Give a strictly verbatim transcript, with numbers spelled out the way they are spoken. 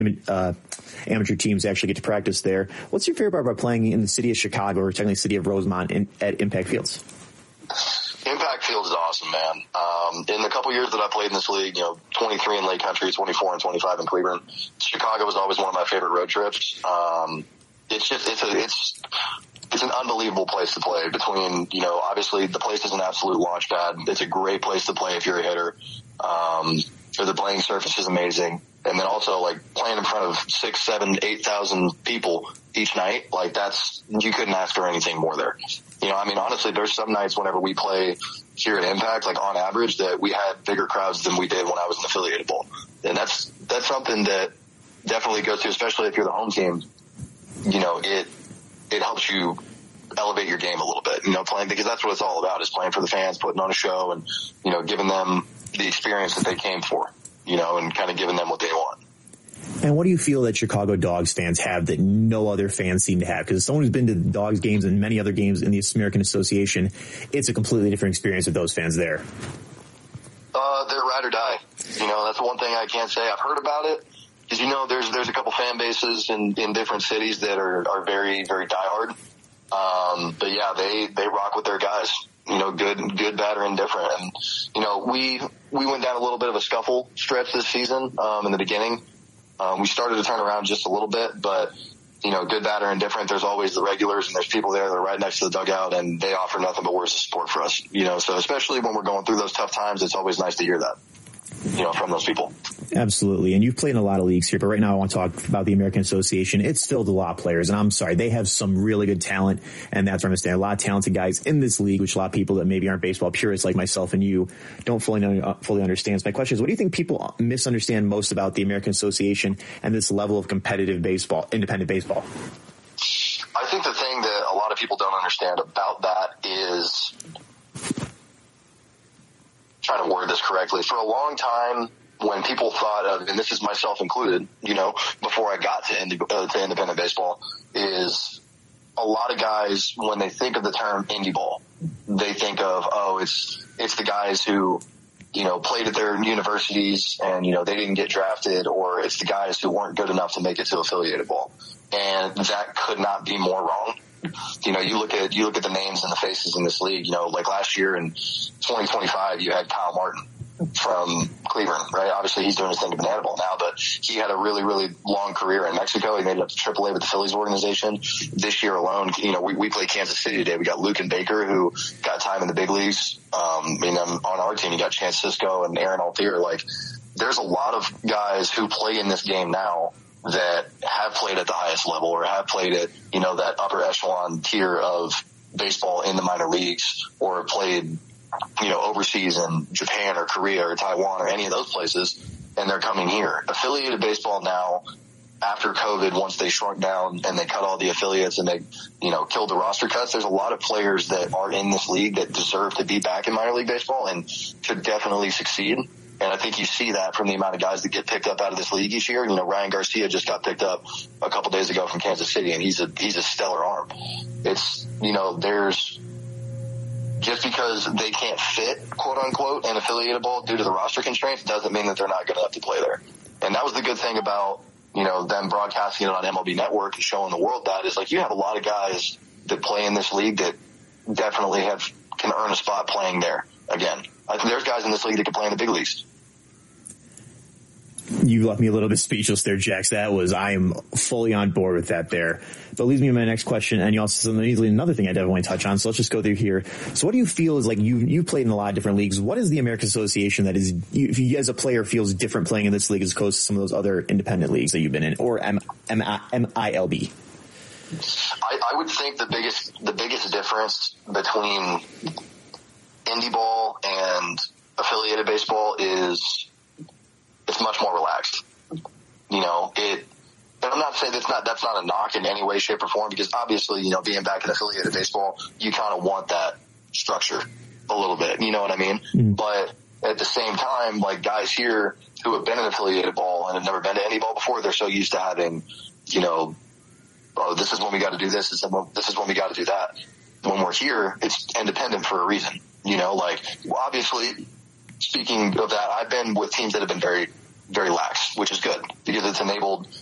uh, amateur teams actually get to practice there. What's your favorite part about playing in the city of Chicago, or technically city of Rosemont, in, at Impact Fields? Impact Field is awesome, man. Um, in the couple years that I played in this league, you know, twenty-three in Lake Country, twenty-four and twenty-five in Cleveland, Chicago was always one of my favorite road trips. Um, it's just, it's a, it's, it's an unbelievable place to play between, you know, obviously the place is an absolute launch pad. It's a great place to play if you're a hitter. Um, so the playing surface is amazing. And then also like playing in front of six, seven, eight thousand people each night, like that's, you couldn't ask for anything more there. You know, I mean, honestly, there's some nights whenever we play here at Impact, like on average, that we had bigger crowds than we did when I was in affiliated ball. And that's, that's something that definitely goes to, especially if you're the home team, you know, it, it helps you elevate your game a little bit, you know, playing, because that's what it's all about, is playing for the fans, putting on a show, and, you know, giving them the experience that they came for, you know, and kind of giving them what they want. And what do you feel that Chicago Dogs fans have that no other fans seem to have? Because as someone who's been to Dogs games and many other games in the American Association, it's a completely different experience with those fans there. Uh, they're ride or die. You know, that's the one thing I can't say. I've heard about it. Because, you know, there's there's a couple fan bases in, in different cities that are, are very, very diehard. Um, but yeah, they, they rock with their guys, you know, good, good, bad, or indifferent. And, you know, we, we went down a little bit of a scuffle stretch this season, um, in the beginning. Um, we started to turn around just a little bit, but, you know, good, bad, or indifferent, there's always the regulars, and there's people there that are right next to the dugout, and they offer nothing but words of support for us, you know, so especially when we're going through those tough times, it's always nice to hear that, you know, from those people. Absolutely. And you've played in a lot of leagues here, but right now I want to talk about the American Association. It's filled with a lot of players, and I'm sorry, they have some really good talent, and that's where I understand a lot of talented guys in this league, which a lot of people that maybe aren't baseball purists like myself and you don't fully know, uh, fully understand. So my question is, what do you think people misunderstand most about the American Association and this level of competitive baseball, independent baseball? I think the thing that a lot of people don't understand about that is, trying to word this correctly, for a long time, when people thought of, and this is myself included, you know, before I got to, indie, uh, to independent baseball, is a lot of guys, when they think of the term indie ball, they think of, oh, it's, it's the guys who, you know, played at their universities and, you know, they didn't get drafted, or it's the guys who weren't good enough to make it to affiliated ball. And that could not be more wrong. You know, you look at, you look at the names and the faces in this league, you know, like last year in twenty twenty-five, you had Kyle Martin from Cleveland, right? Obviously he's doing his thing to Banana Ball now, but he had a really, really long career in Mexico. He made it up to triple A with the Phillies organization. This year alone, you know, we, we play Kansas City today. We got Luke and Baker, who got time in the big leagues. Um, I mean, on our team, you got Chance Sisco and Aaron Altier. Like, there's a lot of guys who play in this game now that have played at the highest level, or have played at, you know, that upper echelon tier of baseball in the minor leagues, or played, you know, overseas in Japan or Korea or Taiwan or any of those places, and they're coming here. Affiliated baseball now, after COVID, once they shrunk down and they cut all the affiliates and they, you know, killed the roster cuts, there's a lot of players that are in this league that deserve to be back in minor league baseball and could definitely succeed. And I think you see that from the amount of guys that get picked up out of this league each year. You know, Ryan Garcia just got picked up a couple days ago from Kansas City, and he's a, he's a stellar arm. It's, you know, there's, just because they can't fit, quote unquote, in affiliated ball due to the roster constraints doesn't mean that they're not good enough to play there. And that was the good thing about, you know, them broadcasting it on M L B Network and showing the world that is, like, you have a lot of guys that play in this league that definitely have, can earn a spot playing there again. I think there's guys in this league that can play in the big leagues. You left me a little bit speechless there, Jax. That was, I am fully on board with that there. But leads me to my next question, and you also said easily another thing I definitely want to touch on. So let's just go through here. So what do you feel is, like, you you played in a lot of different leagues. What is the American Association that is, you, if you as a player feels different playing in this league as opposed to some of those other independent leagues that you've been in, or M, M, M I L B? I, I would think the biggest the biggest difference between indie ball and affiliated baseball is it's much more relaxed. You know, it, and I'm not saying that's not, that's not a knock in any way, shape, or form, because obviously, you know, being back in affiliated baseball, you kind of want that structure a little bit, you know what I mean? Mm-hmm. But at the same time, like, guys here who have been in affiliated ball and have never been to indie ball before, they're so used to having, you know, oh, this is when we got to do this, this is when, this is when we got to do that. When we're here, it's independent for a reason, you know, like, obviously, speaking of that, I've been with teams that have been very, very lax, which is good because it's enabled